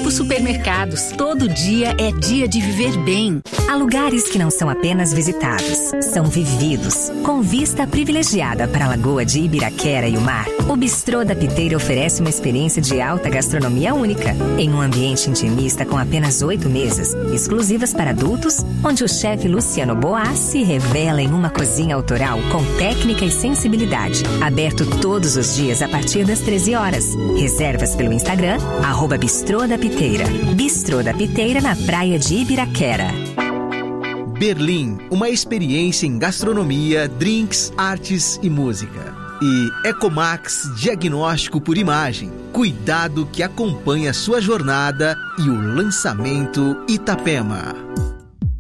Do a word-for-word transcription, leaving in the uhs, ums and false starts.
Grupo Supermercados. Todo dia é dia de viver bem. Há lugares que não são apenas visitados, são vividos. Com vista privilegiada para a Lagoa de Ibiraquera e o mar, o Bistrô da Piteira oferece uma experiência de alta gastronomia única, em um ambiente intimista com apenas oito mesas, exclusivas para adultos, onde o chefe Luciano Boas se revela em uma cozinha autoral com técnica e sensibilidade. Aberto todos os dias a partir das treze horas. Reservas pelo Instagram, arroba Bistrô da Piteira. Bistrô da Piteira na praia de Ibiraquera. Berlim, uma experiência em gastronomia, drinks, artes e música. E Ecomax Diagnóstico por Imagem. Cuidado que acompanha a sua jornada e o lançamento Itapema.